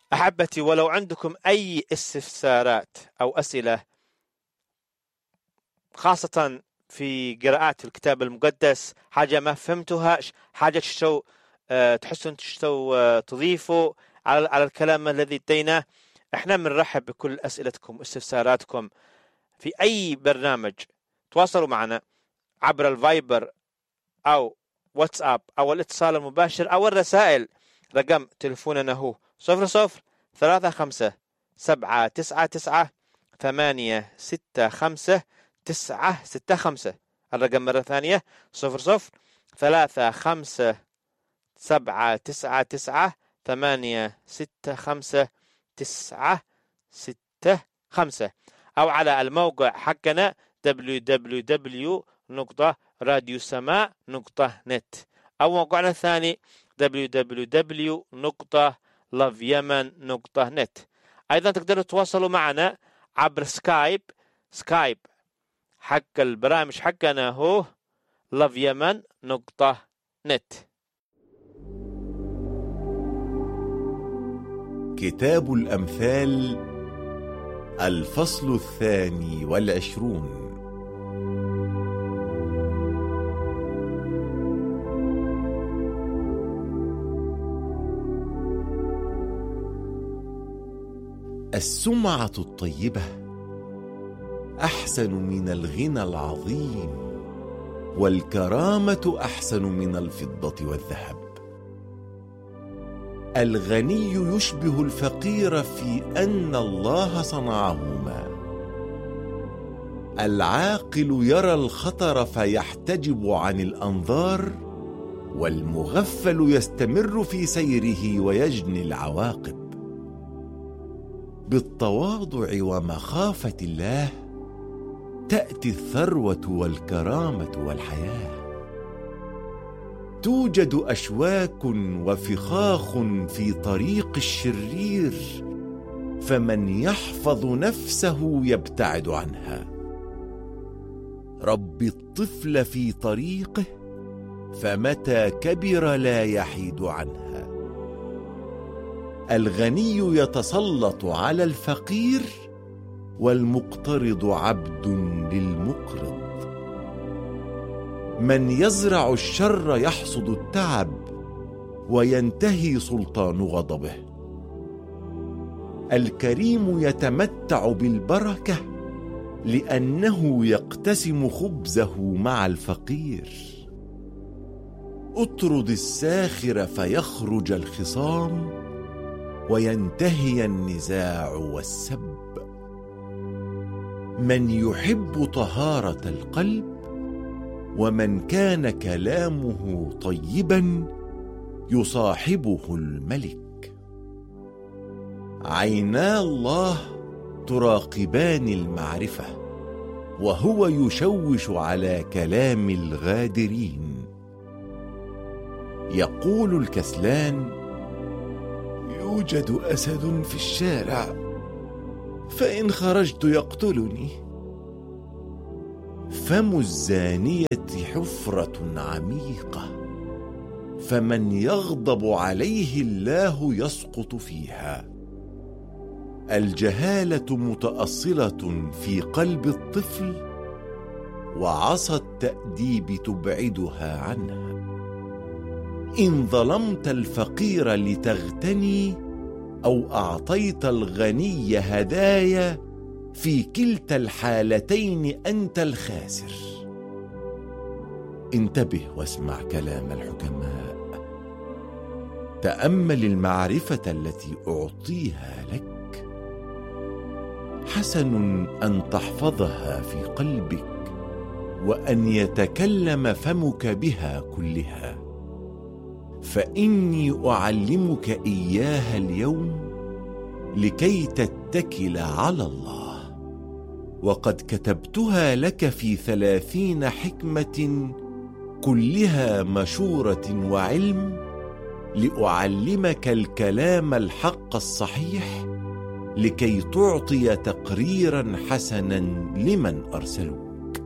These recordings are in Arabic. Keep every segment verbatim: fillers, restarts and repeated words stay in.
أحبتي، ولو عندكم أي استفسارات أو أسئلة خاصة في قراءات الكتاب المقدس، حاجة ما فهمتوها، حاجة تشتو أه تحسون تشتو أه تضيفوا على على الكلام الذي اديناه، احنا بنرحب بكل أسئلتكم واستفساراتكم في أي برنامج. تواصلوا معنا عبر الفايبر أو واتساب أو الاتصال المباشر أو الرسائل. رقم تلفوننا هو صفر صفر ثلاثة خمسة سبعة تسعة تسعة ثمانية ستة خمسة تسعة ستة خمسة. الرقم مرة ثانية صفر صفر ثلاثة خمسة سبعة تسعة تسعة ثمانية ستة خمسة تسعة ستة خمسة، أو على الموقع حقنا دبليو دبليو دبليو دوت راديو سماء دوت نت، أو موقعنا الثاني دبليو دبليو دبليو دوت لاف يمن دوت نت. أيضا تقدروا تواصلوا معنا عبر سكايب. سكايب حق البرامج حقنا هو لاف يمن دوت نت. كتاب الأمثال الفصل الثاني والعشرون. السمعة الطيبة أحسن من الغنى العظيم، والكرامة أحسن من الفضة والذهب. الغني يشبه الفقير في أن الله صنعهما. العاقل يرى الخطر فيحتجب عن الأنظار، والمغفل يستمر في سيره ويجني العواقب. بالتواضع ومخافة الله تأتي الثروة والكرامة والحياة. توجد أشواك وفخاخ في طريق الشرير، فمن يحفظ نفسه يبتعد عنها. رب الطفل في طريقه، فمتى كبر لا يحيد عنها. الغني يتسلط على الفقير، والمقترض عبد للمقرض. من يزرع الشر يحصد التعب، وينتهي سلطان غضبه. الكريم يتمتع بالبركة، لأنه يقتسم خبزه مع الفقير. اطرد الساخر فيخرج الخصام، وينتهي النزاع والسب. من يحب طهارة القلب، ومن كان كلامه طيبا يصاحبه الملك. عينا الله تراقبان المعرفة، وهو يشوش على كلام الغادرين. يقول الكسلان: يوجد أسد في الشارع، فإن خرجت يقتلني. فم الزانية حفرة عميقة، فمن يغضب عليه الله يسقط فيها. الجهالة متأصلة في قلب الطفل، وعصا التأديب تبعدها عنها. إن ظلمت الفقير لتغتني، أو أعطيت الغني هدايا، في كلتا الحالتين أنت الخاسر. انتبه واسمع كلام الحكماء. تأمل المعرفة التي أعطيها لك. حسن أن تحفظها في قلبك، وأن يتكلم فمك بها كلها. فإني أعلمك إياها اليوم لكي تتكل على الله. وقد كتبتها لك في ثلاثين حكمة، كلها مشورة وعلم، لأعلمك الكلام الحق الصحيح، لكي تعطي تقريرا حسنا لمن أرسلوك.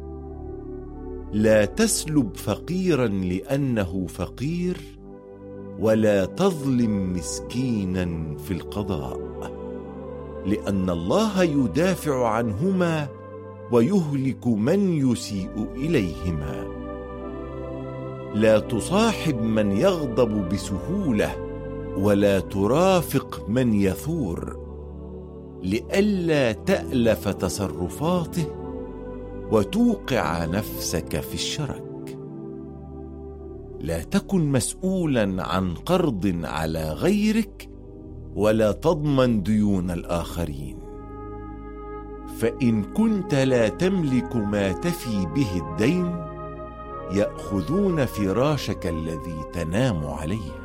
لا تسلب فقيرا لأنه فقير، ولا تظلم مسكينا في القضاء، لأن الله يدافع عنهما ويهلك من يسيء إليهما. لا تصاحب من يغضب بسهولة، ولا ترافق من يثور، لئلا تألف تصرفاته وتوقع نفسك في الشرك. لا تكن مسؤولا عن قرض على غيرك، ولا تضمن ديون الآخرين، فإن كنت لا تملك ما تفي به الدين يأخذون فراشك الذي تنام عليه.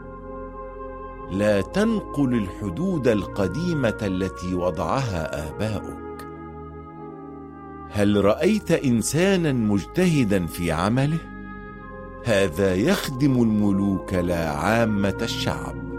لا تنقل الحدود القديمة التي وضعها آباؤك. هل رأيت إنسانا مجتهدا في عمله؟ هذا يخدم الملوك لا عامة الشعب.